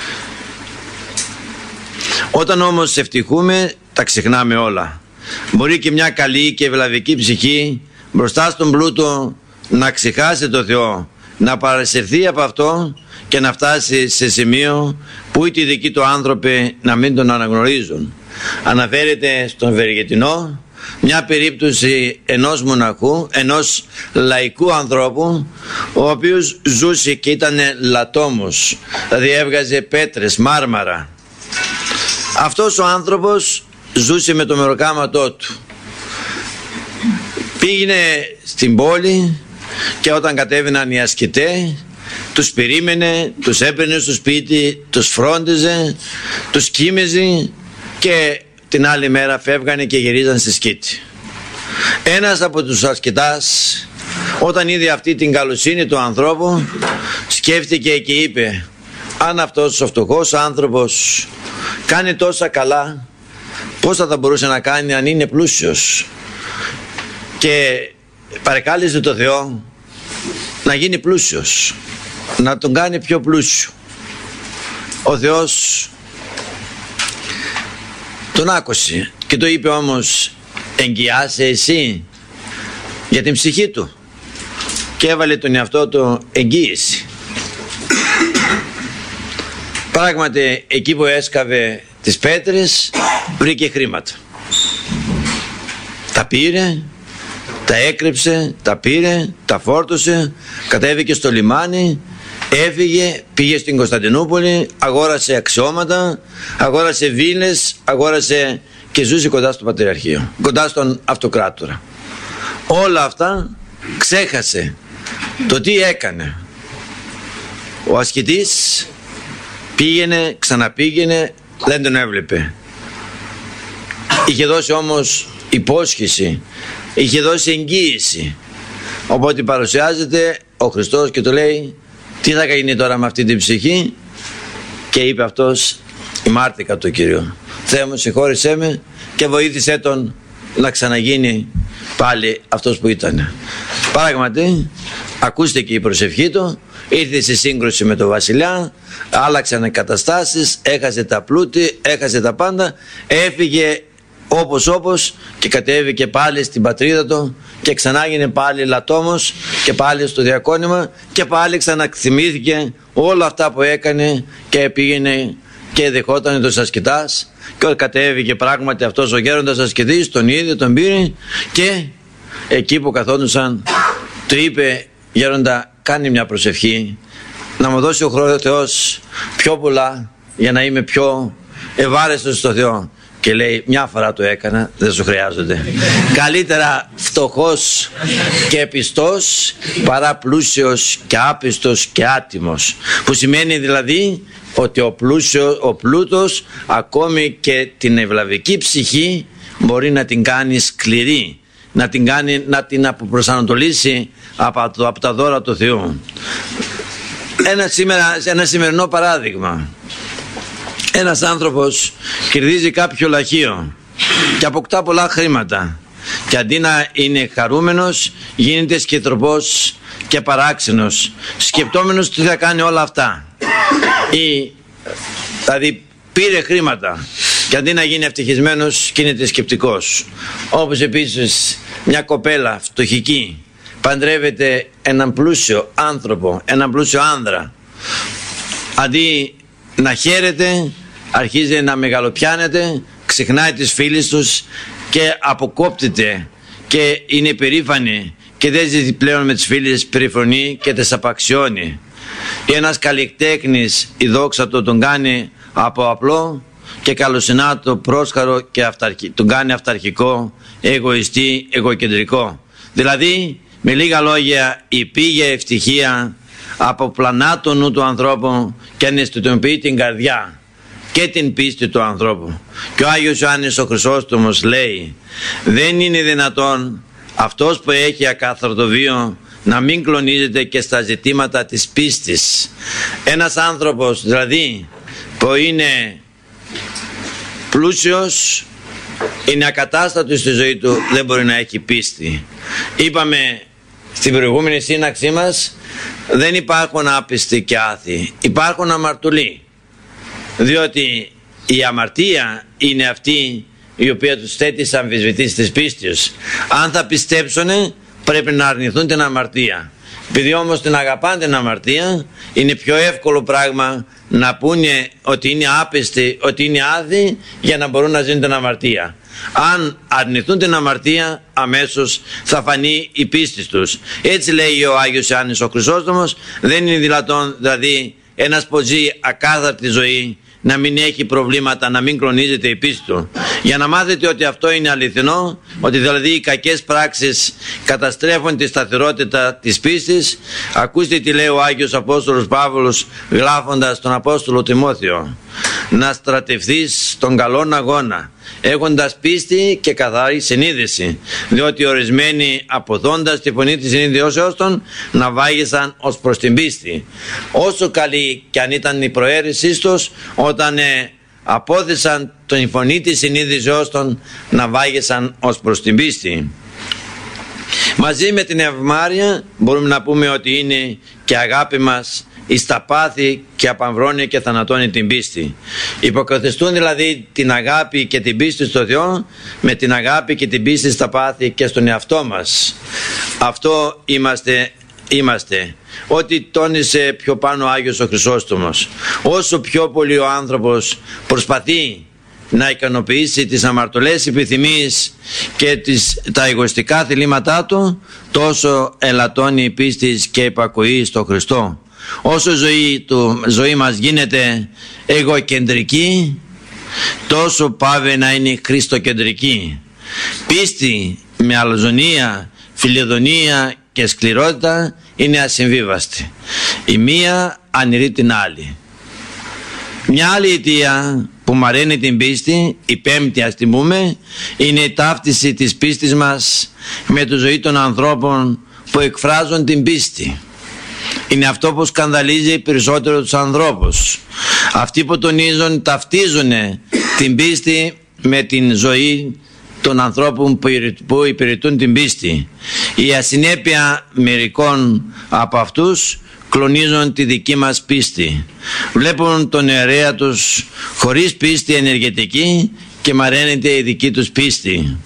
Όταν όμως ευτυχούμε, τα ξεχνάμε όλα. Μπορεί και μια καλή και ευλαβική ψυχή μπροστά στον πλούτο να ξεχάσει το Θεό, να παρασυρθεί από αυτό και να φτάσει σε σημείο που οι δικοί του άνθρωποι να μην τον αναγνωρίζουν. Αναφέρεται στον Ευεργετινό μια περίπτωση ενός μοναχού, ενός λαϊκού ανθρώπου, ο οποίος ζούσε και ήταν λατόμος, δηλαδή έβγαζε πέτρες, μάρμαρα. Αυτός ο άνθρωπος ζούσε με το μεροκάματό του. Πήγαινε στην πόλη και όταν κατέβαιναν οι ασκητές, τους περίμενε, τους έπαιρνε στο σπίτι, τους φρόντιζε, τους κοίμεζε και την άλλη μέρα φεύγανε και γυρίζαν στη σκήτη. Ένας από τους ασκητάς, όταν είδε αυτή την καλοσύνη του ανθρώπου, σκέφτηκε και είπε: αν αυτός ο φτωχός άνθρωπος κάνει τόσα καλά, πώς θα μπορούσε να κάνει αν είναι πλούσιος? Και παρεκάλεσε το Θεό να γίνει πλούσιος, να τον κάνει πιο πλούσιο. Ο Θεός τον άκουσε και το είπε όμως: εγγυάσαι εσύ για την ψυχή του? Και έβαλε τον εαυτό του εγγύηση. Πράγματι εκεί που έσκαβε τις πέτρες βρήκε χρήματα. Τα πήρε, τα έκρυψε, τα πήρε, τα φόρτωσε, κατέβηκε στο λιμάνι, έφυγε, πήγε στην Κωνσταντινούπολη, αγόρασε αξιώματα, αγόρασε βίλες, αγόρασε και ζούσε κοντά στο Πατριαρχείο, κοντά στον Αυτοκράτορα. Όλα αυτά ξέχασε το τι έκανε. Ο ασκητής πήγαινε, ξαναπήγαινε, δεν τον έβλεπε. Είχε δώσει όμως υπόσχεση, είχε δώσει εγγύηση. Οπότε παρουσιάζεται ο Χριστός και του λέει: τι θα γίνει τώρα με αυτή την ψυχή? Και είπε αυτός: ημάρτηκα το Κύριο, Θεέ μου συγχώρησέ με και βοήθησέ τον να ξαναγίνει πάλι αυτός που ήταν. Πράγματι ακούστηκε η προσευχή του, ήρθε σε σύγκρουση με τον βασιλιά, άλλαξαν οι καταστάσεις, έχασε τα πλούτη, έχασε τα πάντα, έφυγε όπως και κατέβηκε πάλι στην πατρίδα του και ξανά έγινε πάλι λατόμος και πάλι στο διακόνημα και πάλι ξαναθυμήθηκε όλα αυτά που έκανε και πήγαινε και δεχόταν τους ασκητάς και κατέβηκε πράγματι αυτός ο γέροντας ασκητής, τον είδε, τον πήρε και εκεί που καθόντουσαν του είπε: γέροντα, κάνει μια προσευχή να μου δώσει ο Θεός πιο πολλά για να είμαι πιο ευάρεστος στο Θεό. Και λέει: μια φορά το έκανα, δεν σου χρειάζονται. Καλύτερα φτωχός και πιστός παρά πλούσιος και άπιστος και άτιμος. Που σημαίνει δηλαδή ότι ο πλούτος ακόμη και την ευλαβική ψυχή μπορεί να την κάνει σκληρή, να την αποπροσανατολίσει από τα δώρα του Θεού. Ένα σημερινό παράδειγμα. Ένας άνθρωπος κερδίζει κάποιο λαχείο και αποκτά πολλά χρήματα και αντί να είναι χαρούμενος γίνεται σκετροπός και παράξενος, σκεπτόμενος τι θα κάνει όλα αυτά. Δηλαδή πήρε χρήματα, και αντί να γίνει ευτυχισμένος γίνεται σκεπτικός. Όπως επίσης μια κοπέλα φτωχική παντρεύεται έναν πλούσιο άνθρωπο, έναν πλούσιο άνδρα, αντί να χαίρεται αρχίζει να μεγαλοπιάνεται, ξεχνάει τις φίλες τους και αποκόπτεται και είναι περήφανη και δεν ζει πλέον με τις φίλες, περιφρονεί και τις απαξιώνει. Ένας καλλιτέχνης η δόξα του τον κάνει από απλό και καλοσυνάτο πρόσχαρο και τον κάνει αυταρχικό, εγωιστή, εγωκεντρικό. Δηλαδή με λίγα λόγια η πήγε ευτυχία αποπλανά το νου του ανθρώπου και αναισθητοποιεί την καρδιά και την πίστη του ανθρώπου. Και ο Άγιος Ιωάννης ο Χρυσόστομος λέει, δεν είναι δυνατόν αυτός που έχει ακάθαρτο βίο να μην κλονίζεται και στα ζητήματα της πίστης. Ένας άνθρωπος δηλαδή που είναι πλούσιος, είναι ακατάστατος στη ζωή του, δεν μπορεί να έχει πίστη. Είπαμε στην προηγούμενη σύναξή μας, δεν υπάρχουν άπιστοι και άθιοι, υπάρχουν αμαρτωλοί, διότι η αμαρτία είναι αυτή η οποία τους θέτει σε αμφισβητήσεις της πίστης. Αν θα πιστέψουν πρέπει να αρνηθούν την αμαρτία. Επειδή όμως την αγαπάνε την αμαρτία, είναι πιο εύκολο πράγμα να πούνε ότι είναι άπιστοι, ότι είναι άθιοι, για να μπορούν να ζουν την αμαρτία. Αν αρνηθούν την αμαρτία, αμέσως θα φανεί η πίστη τους. Έτσι λέει ο Άγιος Ιωάννης ο Χρυσόστομος, δεν είναι δυνατόν δηλαδή ένας που ζει ακάθαρτη ζωή να μην έχει προβλήματα, να μην κλονίζεται η πίστη του. Για να μάθετε ότι αυτό είναι αληθινό, ότι δηλαδή οι κακές πράξεις καταστρέφουν τη σταθερότητα της πίστης, ακούστε τι λέει ο Άγιος Απόστολος Παύλος γράφοντας τον Απόστολο Τιμόθεο. Να στρατευθείς στον καλόν αγώνα, έχοντας πίστη και καθαρή συνείδηση, διότι ορισμένοι αποδώντας τη φωνή της συνείδησεώς των να βάγισαν ως προς την πίστη. Όσο καλή και αν ήταν η προαίρεσή τους, όταν απόδεσαν την φωνή της συνείδησεώς των να βάγισαν ως προς την πίστη. Μαζί με την ευμάρεια μπορούμε να πούμε ότι είναι και αγάπη μας εις τα πάθη και απαμβρώνει και θανατώνει την πίστη. Υποκαθιστούν δηλαδή την αγάπη και την πίστη στο Θεό με την αγάπη και την πίστη στα πάθη και στον εαυτό μας. Αυτό είμαστε. Ό,τι τόνισε πιο πάνω ο Άγιος ο Χρυσόστομος. Όσο πιο πολύ ο άνθρωπος προσπαθεί να ικανοποιήσει τις αμαρτωλές επιθυμίες και τα εγωιστικά θελήματά του, τόσο ελαττώνει η πίστη και η υπακοή στο Χριστό. Όσο η ζωή μας γίνεται εγωκεντρική, τόσο πάβει να είναι χριστοκεντρική. Πίστη με αλαζονία, φιλιδονία και σκληρότητα είναι ασυμβίβαστη. Η μία ανηρεί την άλλη. Μια άλλη αιτία που μαραίνει την πίστη, η πέμπτη ας την πούμε, είναι η ταύτιση της πίστης μας με τη ζωή των ανθρώπων που εκφράζουν την πίστη. Είναι αυτό που σκανδαλίζει περισσότερο τους ανθρώπους. Αυτοί που τονίζουν, ταυτίζουν την πίστη με την ζωή των ανθρώπων που υπηρετούν την πίστη. Η ασυνέπεια μερικών από αυτούς κλονίζουν τη δική μας πίστη. Βλέπουν τον ιερέα τους χωρίς πίστη ενεργετική και μαραίνεται η δική τους πίστη.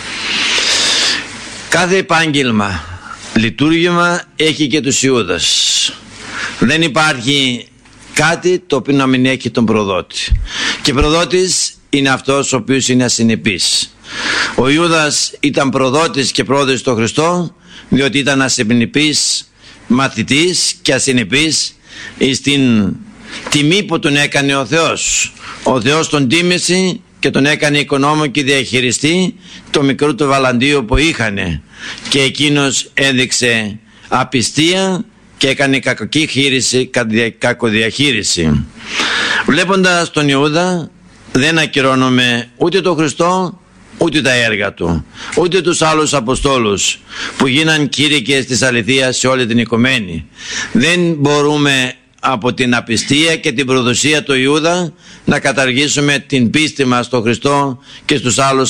Κάθε επάγγελμα, λειτουργήμα έχει και τους Ιούδας. Δεν υπάρχει κάτι το οποίο να μην έχει τον προδότη. Και προδότης είναι αυτός ο οποίος είναι ασυνεπής. Ο Ιούδας ήταν προδότης και πρόδοτης στο Χριστό, διότι ήταν ασυνεπής μαθητής και ασυνεπής στην τιμή που τον έκανε ο Θεός. Ο Θεός τον τίμησε και τον έκανε οικονόμο και διαχειριστή το μικρό του βαλαντίο που είχανε, και εκείνος έδειξε απιστία και έκανε κακοδιαχείριση. Βλέποντας τον Ιούδα δεν ακυρώνουμε ούτε τον Χριστό, ούτε τα έργα του, ούτε τους άλλους Αποστόλους που γίναν κήρυκες της αληθείας σε όλη την οικουμένη. Δεν μπορούμε από την απιστία και την προδοσία του Ιούδα να καταργήσουμε την πίστη μας στον Χριστό και στους άλλους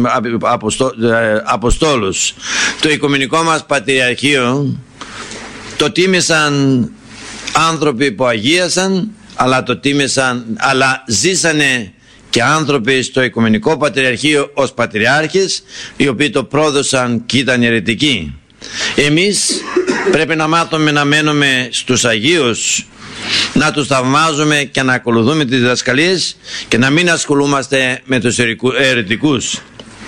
Αποστόλους. Το Οικουμενικό μας Πατριαρχείο το τίμησαν άνθρωποι που αγίασαν, αλλά ζήσανε και άνθρωποι στο Οικουμενικό Πατριαρχείο ως πατριάρχες, οι οποίοι το πρόδωσαν και ήταν αιρετικοί. Εμείς πρέπει να μάθουμε να μένουμε στους Αγίους, να τους θαυμάζουμε και να ακολουθούμε τις διδασκαλίες και να μην ασχολούμαστε με τους αιρετικούς.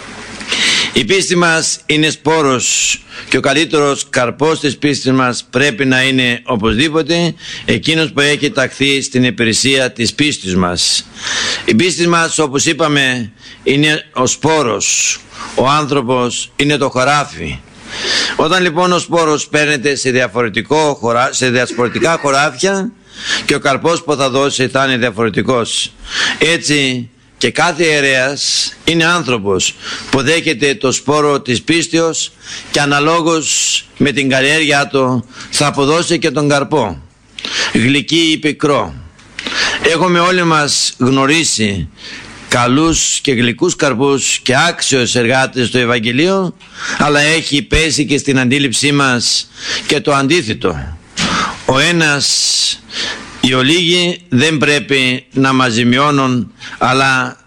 Η πίστη μας είναι σπόρος και ο καλύτερος καρπός της πίστης μας πρέπει να είναι οπωσδήποτε εκείνος που έχει ταχθεί στην υπηρεσία της πίστης μας. Η πίστη μας, όπως είπαμε, είναι ο σπόρος, ο άνθρωπος είναι το χωράφι. Όταν λοιπόν ο σπόρος παίρνεται σε διαφορετικά χωράφια και ο καρπός που θα δώσει θα είναι διαφορετικός. Έτσι και κάθε ιερέας είναι άνθρωπος που δέχεται το σπόρο της πίστεως και αναλόγως με την καλλιέργειά του θα αποδώσει και τον καρπό, γλυκύ ή πικρό. Έχουμε όλοι μας γνωρίσει καλούς και γλυκούς καρπούς και άξιους εργάτες στο Ευαγγελίο, αλλά έχει πέσει και στην αντίληψή μας και το αντίθετο. Ο ένας, οι ολίγοι δεν πρέπει να μας ζημιώνουν, αλλά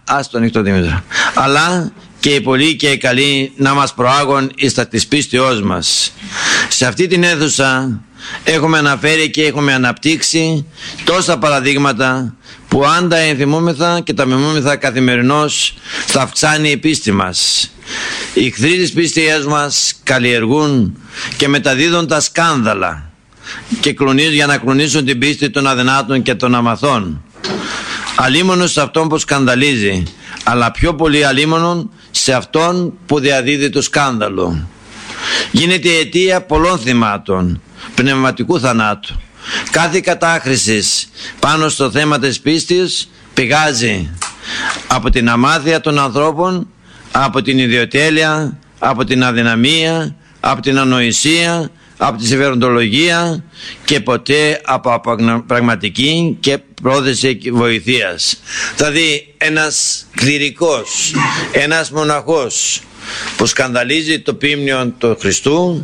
αλλά και οι πολλοί και οι καλοί να μας προάγουν εις τα της πίστεώς μας. Σε αυτή την αίθουσα έχουμε αναφέρει και έχουμε αναπτύξει τόσα παραδείγματα που αν τα ενθυμούμεθα και τα μιμούμεθα καθημερινώς θα αυξάνει η πίστη μας. Οι εχθροί της πίστεως μας καλλιεργούν και μεταδίδουν τα σκάνδαλα και για να κλονίσουν την πίστη των αδυνάτων και των αμαθών. Αλίμονος σε αυτόν που σκανδαλίζει, αλλά πιο πολύ αλίμονον σε αυτόν που διαδίδει το σκάνδαλο. Γίνεται η αιτία πολλών θυμάτων, πνευματικού θανάτου. Κάθε κατάχρηση πάνω στο θέμα της πίστης πηγάζει από την αμάθεια των ανθρώπων, από την ιδιοτέλεια, από την αδυναμία, από την ανοησία, από τη συμφεροντολογία και ποτέ από πραγματική και πρόθεση βοηθείας. Δηλαδή ένας κληρικός, ένας μοναχός που σκανδαλίζει το ποίμνιο του Χριστού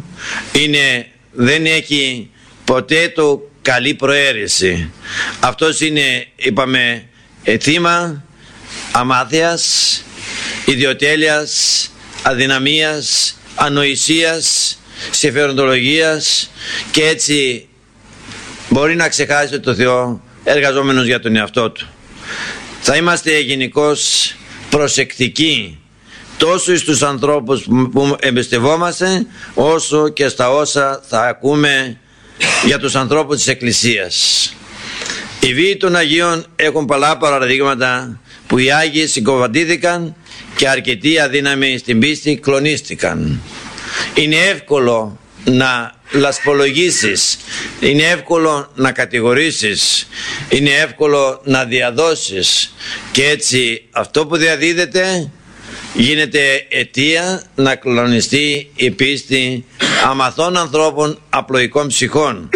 δεν έχει ποτέ το καλή προαίρεση. Αυτός είναι, είπαμε, θύμα αμάθειας, ιδιοτέλειας, αδυναμίας, ανοησίας, συμφεροντολογίας και έτσι μπορεί να ξεχάσει το Θεό εργαζόμενος για τον εαυτό του. Θα είμαστε γενικώς προσεκτικοί τόσο στους ανθρώπους που εμπιστευόμαστε όσο και στα όσα θα ακούμε για τους ανθρώπους της Εκκλησίας. Οι βίοι των Αγίων έχουν πολλά παραδείγματα που οι Άγιοι συγκοβαντήθηκαν και αρκετοί αδύναμοι στην πίστη κλονίστηκαν. Είναι εύκολο να λασπολογήσεις, είναι εύκολο να κατηγορήσεις, είναι εύκολο να διαδώσεις και έτσι αυτό που διαδίδεται γίνεται αιτία να κλονιστεί η πίστη αμαθών ανθρώπων απλοϊκών ψυχών.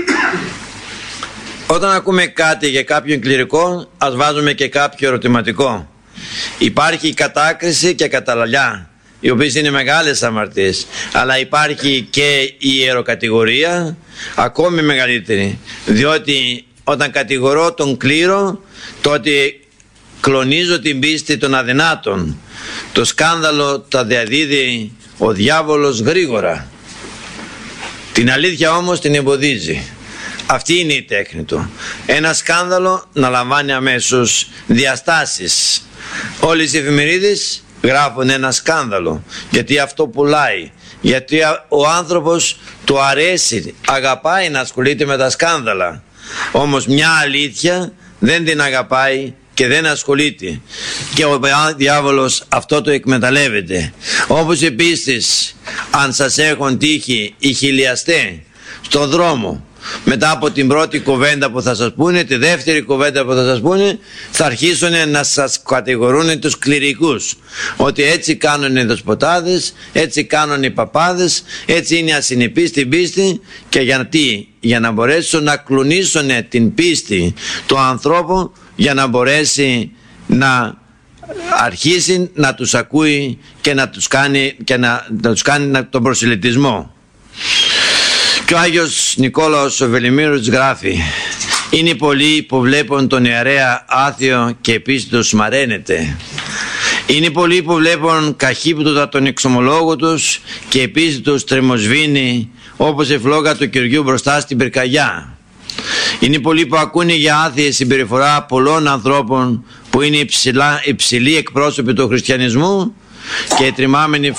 Όταν ακούμε κάτι για κάποιον κληρικό, ας βάζουμε και κάποιο ερωτηματικό. Υπάρχει κατάκριση και καταλαλιά, οι οποίες είναι μεγάλες αμαρτίες, αλλά υπάρχει και η ιεροκατηγορία ακόμη μεγαλύτερη, διότι όταν κατηγορώ τον κλήρο, τότε κλονίζω την πίστη των αδυνάτων. Το σκάνδαλο τα διαδίδει ο διάβολος γρήγορα, την αλήθεια όμως την εμποδίζει. Αυτή είναι η τέχνη του. Ένα σκάνδαλο να λαμβάνει αμέσως διαστάσεις. Όλες οι εφημερίδες γράφουν ένα σκάνδαλο, γιατί αυτό πουλάει, γιατί ο άνθρωπος του αρέσει, αγαπάει να ασχολείται με τα σκάνδαλα. Όμως μια αλήθεια δεν την αγαπάει και δεν ασχολείται και ο διάβολος αυτό το εκμεταλλεύεται. Όπως επίσης αν σας έχουν τύχει οι χιλιαστές στον δρόμο, μετά από την πρώτη κουβέντα που θα σας πούνε, τη δεύτερη κουβέντα που θα σας πούνε, θα αρχίσουν να σας κατηγορούν τους κληρικούς, ότι έτσι κάνουν οι δεσποτάδες, έτσι κάνουν οι παπάδες, έτσι είναι ασυνεπείς στην πίστη. Και γιατί? Για να μπορέσουν να κλονίσουν την πίστη του ανθρώπου, για να μπορέσει να αρχίσει να τους ακούει και να τους κάνει τον προσελητισμό. Και ο Άγιος Νικόλαος ο Βελιμύρος γράφει: Είναι πολλοί που βλέπουν τον ιερέα άθεο και επίσης τους μαραίνεται. Είναι πολλοί που βλέπουν καχύπτωτα τον εξομολόγο τους και επίσης τους τρεμοσβήνει όπως η φλόγα του Κυριού μπροστά στην πυρκαγιά. Είναι πολλοί που ακούνε για άθεια συμπεριφορά πολλών ανθρώπων που είναι υψηλοί εκπρόσωποι του χριστιανισμού και η τριμάμενη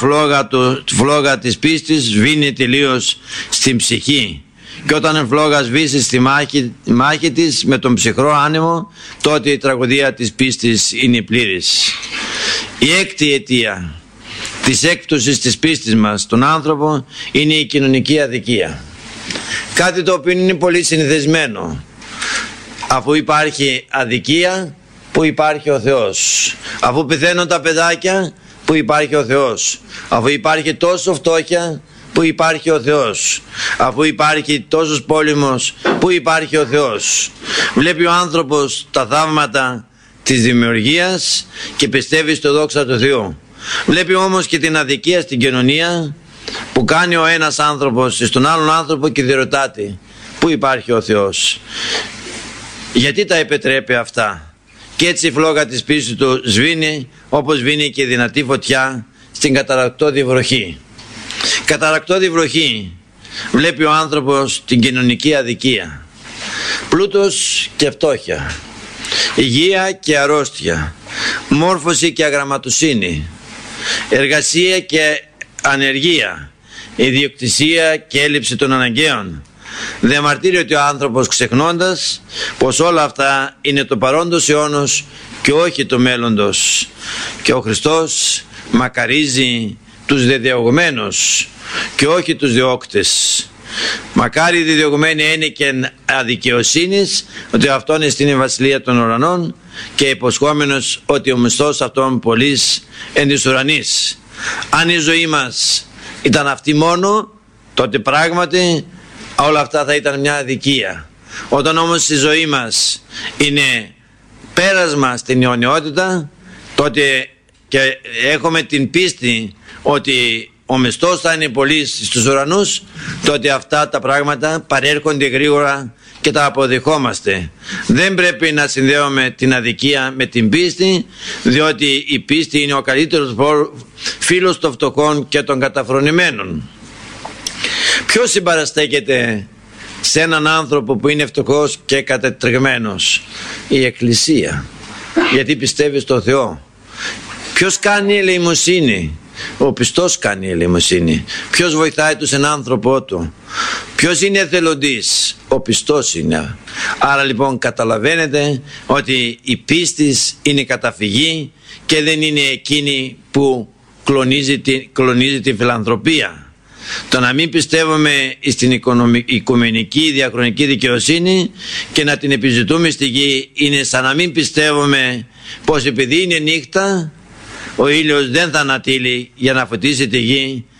φλόγα της πίστης σβήνει τελείως στην ψυχή. Και όταν η φλόγα σβήσει στη μάχη της με τον ψυχρό άνεμο, τότε η τραγωδία της πίστης είναι πλήρης. Η έκτη αιτία της έκπτωσης της πίστης μας στον άνθρωπο είναι η κοινωνική αδικία. Κάτι το οποίο είναι πολύ συνηθισμένο. Αφού υπάρχει αδικία, που υπάρχει ο Θεός. Αφού πεθαίνουν τα παιδάκια, που υπάρχει ο Θεός. Αφού υπάρχει τόσο φτώχεια, που υπάρχει ο Θεός. Αφού υπάρχει τόσος πόλεμος, που υπάρχει ο Θεός. Βλέπει ο άνθρωπος τα θαύματα της δημιουργίας και πιστεύει στο δόξα του Θεού. Βλέπει όμως και την αδικία στην κοινωνία που κάνει ο ένας άνθρωπος στον άλλον άνθρωπο και διερωτάται πού υπάρχει ο Θεός. Γιατί τα επιτρέπει αυτά. Και έτσι η φλόγα της πίστης του σβήνει όπως σβήνει και η δυνατή φωτιά στην καταρρακτώδη βροχή. Καταρρακτώδη βροχή βλέπει ο άνθρωπος την κοινωνική αδικία. Πλούτος και φτώχεια, υγεία και αρρώστια, μόρφωση και αγραμματοσύνη, εργασία και ανεργία, ιδιοκτησία και έλλειψη των αναγκαίων. Διαμαρτύρει ότι ο άνθρωπος, ξεχνώντας πως όλα αυτά είναι το παρόντος αιώνος και όχι το μέλλοντος, και ο Χριστός μακαρίζει τους διδιωγμένους και όχι τους διώκτες. Μακάρι οι διδιωγμένοι είναι και αδικαιοσύνης, ότι αυτόν είναι στην βασιλεία των ουρανών, και υποσχόμενος ότι ο μισθός αυτών πολλής εν της ουρανής. Αν η ζωή μας ήταν αυτή μόνο, τότε πράγματι όλα αυτά θα ήταν μια αδικία. Όταν όμως η ζωή μας είναι πέρασμα στην αιωνιότητα, τότε και έχουμε την πίστη ότι ο μισθός θα είναι πολλής στους ουρανούς, τότε αυτά τα πράγματα παρέρχονται γρήγορα και τα αποδεχόμαστε. Δεν πρέπει να συνδέουμε την αδικία με την πίστη, διότι η πίστη είναι ο καλύτερος φίλος των φτωχών και των καταφρονημένων. Ποιος συμπαραστέκεται σε έναν άνθρωπο που είναι φτωχός και κατατρεγμένος? Η Εκκλησία, γιατί πιστεύει στο Θεό. Ποιος κάνει ελεημοσύνη? Ο πιστός κάνει ελεημοσύνη. Ποιος βοηθάει τον συνάνθρωπό του? Ποιος είναι εθελοντής? Ο πιστός είναι. Άρα λοιπόν καταλαβαίνετε ότι η πίστη είναι καταφυγή και δεν είναι εκείνη που κλονίζει τη φιλανθρωπία. Το να μην πιστεύουμε στην οικουμενική διαχρονική δικαιοσύνη και να την επιζητούμε στη γη είναι σαν να μην πιστεύουμε πως επειδή είναι νύχτα ο ήλιος δεν θα ανατείλει για να φωτίσει τη γη